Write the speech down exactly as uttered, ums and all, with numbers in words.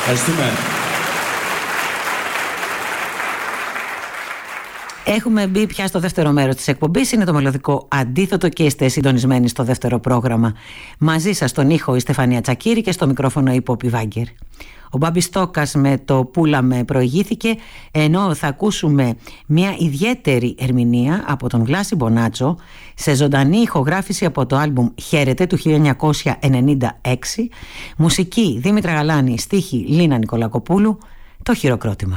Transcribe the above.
Ευχαριστούμε. Έχουμε μπει πια στο δεύτερο μέρος της εκπομπής. Είναι το μελωδικό Αντίθετο και είστε συντονισμένοι στο δεύτερο πρόγραμμα. Μαζί σας στον ήχο η Στεφανία Τσακίρη και στο μικρόφωνο η Πόπη Βάγκερ. Ο Μπάμπης Στόκας με το Πούλαμε προηγήθηκε, ενώ θα ακούσουμε μια ιδιαίτερη ερμηνεία από τον Βλάση Μπονάτσο σε ζωντανή ηχογράφηση από το άλμπουμ Χαίρετε του χίλια εννιακόσια ενενήντα έξι, μουσική Δήμητρα Γαλάνη, στίχη Λίνα Νικολακοπούλου, το Χειροκρότημα.